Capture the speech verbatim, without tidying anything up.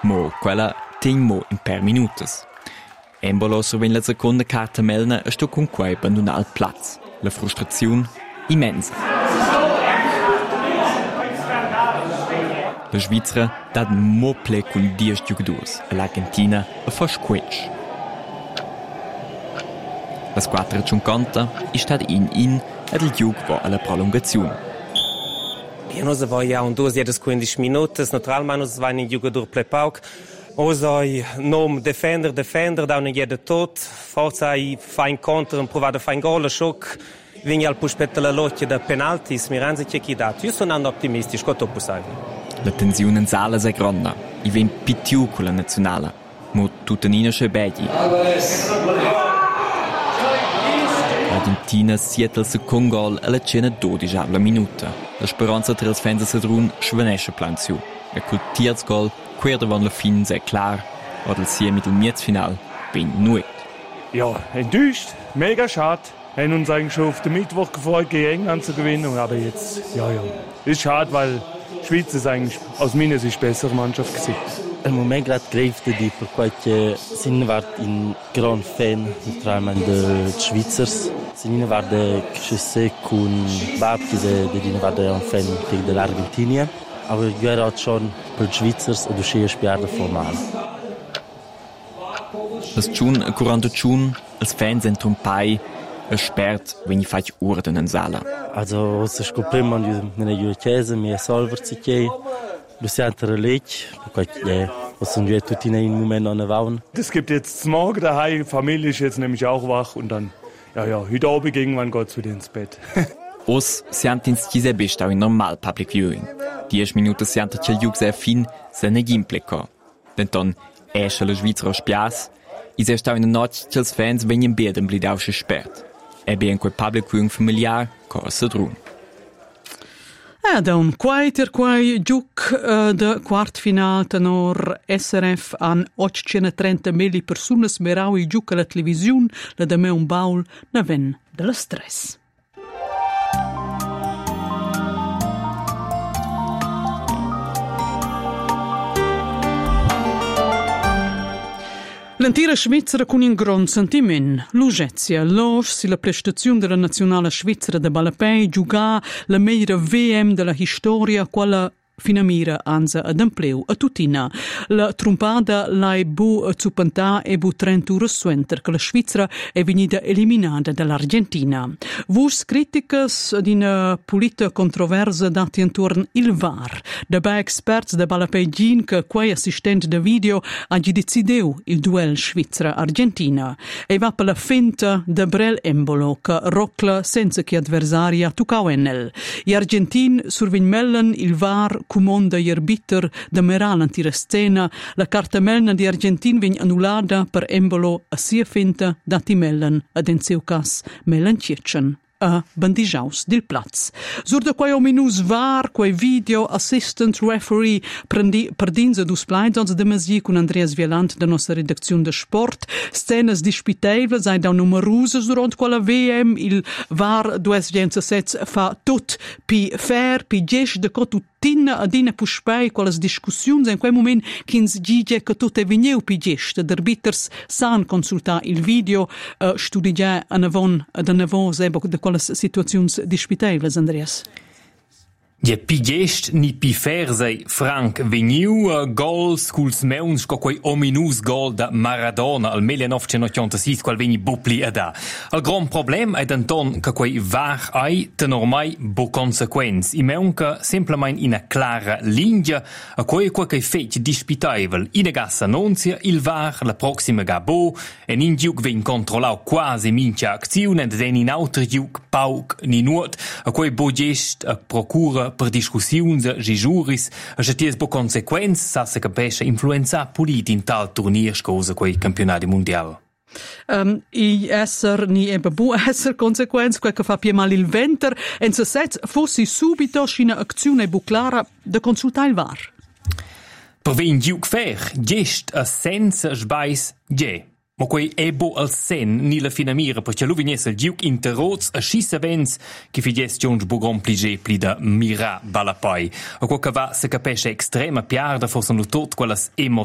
mo quella tegn mo in per minutas. Embolo surven la seconda carta melna e sto con quei abbandonar il platz. La frustrazione immensa. La Svizzera dat mo ple cun dies giocadors e l'Argentina a fa squetch. La squadra cinquanta è stata in-in ed il gioco va alla prolungazione. Ja, nos aveva un due jedes quindici minutos, naturalmente nos vai in giocador ple pauc. Osoi nom defender, defender, da una jede tot, forza i fa incontro, provare a fare un gol, a shock, vingi al puspetta la locchia da penaltis, mi ranze c'è chi dato. Io sono andando optimistisch, quanto possibile. La tensione in sala è grande, i ven più con la nazionale, ma tuttanina c'è begli. L'Argentina siete al secondo gol alla cena dodici alla minuta. La speranza tra i fans a Sadrun svanisce plan su. E col terzo gol, quer davant la fin sei klar, oder sie mit dem Mietfinal bin nuit. Ja, enttäuscht, mega schade. Wir haben uns eigentlich schon auf den Mittwoch gefreut, gegen England zu gewinnen, aber jetzt, ja, ja. Ist schade, weil die Schweiz ist eigentlich aus meiner Sicht bessere Mannschaft gewesen. Al moment grad grevte di per qualche sin vart in gran fan naturalmente de Schweizers. Sin vart de chesse con Babki de de din vart un fan de l'Argentina. Aber io ero schon per Schweizers e dusche spiare formal. Das Jun a quaranta Jun als Fans entrumpai e spert wenn i fac orden in sala. Also se scoprimo nella Chiesa mi solversi che du siete relech, perché was sind wir tutti in Moment an der Wauen. Das gibt jetzt morgen daheim, Familie ist jetzt nämlich auch wach und dann ja ja, heute Abend irgendwann geht's wieder ins Bett. Os siant ins chise bist auch in normal public viewing. Diez Minuten siant che jug sehr fin se ne gimplico. Denn dann esce la Schweizer spias, is erst auch in der Nacht chels Fans wenn im Beden blid aus gesperrt. E bien quel public viewing familiar co se drun. E da quai ter quai giuc uh, de quart final tenor S R F an ottocentotrenta mili personas merau i giuc alla televisiun la da me un baul na ven de la stress. L'intera Svizzera con un gran sentiment. L'urgenzia, l'os si la prestazione della nazionale svizzera de Balapei giuga la meira V M della storia, quella finamira anza ad ampleu a tutina. La trompada l'ai bu zupantà e bu trenta ore suenter che la Svizzera è venuta eliminata dall'Argentina. Vus criticas ad una polita controversa dati intorno il V A R. Dabei experts da Balapegin che quei assistente da video hagi decideu il duel Svizzera-Argentina. E va per la finta da Brel Embolo che rocla senza che adversaria tucau enel. I Argentin survigmellen il V A R comanda gli arbiter da Meral antira scena, la carta melna di Argentin vegn annullata per Embolo a sia finta dati mellen ad in seu cas mellen cietschen a bandijaus del Platz. Sur da quai ominus V A R, quai video assistant referee prendi, perdinza dus plaidons de Masi con Andreas Vielant da nostra redazione de sport, scenas dispitevles ai da numerose durant quella V M, il V A R duemiladiciassette fa tut pi fair, pi gesch de cotu Tina adina puspei quelles discussioni in quel moment ch'ins dice che tutto è vegneu pi gest. Der arbiters san consultar il video, uh, studiare a navon, ad a navon sebo de quelles situazioni dispitevles, Andreas. Ja, pi gest ni pi fersei Frank veniu uh, gols culs meuns co quei ominus gol da Maradona al millenovecentoottantasei qual veni bupli a da. Al gran problem è denton che quei var ai ten ormai bo consequenz. I meun che semplemain ina clara linea a quei quel che fec dispitaivel. Ina gassa annunzia il var la proxima ga bo en in giug ven controllau quasi mincha aczione ed en in auter giug pauc ni nuot a quei bo gest a procura per discussiuns e juris, e se ties bo consequenz sa se capesce influenza polit in tal turnier scosa quei campionati mondial. Um, I esser ni ebbe bu esser consequenz quel che fa pie mal il venter en se sez fossi subito scina azione bu clara de consultar il V A R. Per ven giug fer, gest a senza sbais ge. Ma quei ebo al sen ni la finamira perché lu vignes al giug interroz a schissa vens che fides giunge bugon plige pli da mira balapai. A quel che va se capesce extrema piarda forse nu tot quellas emozioni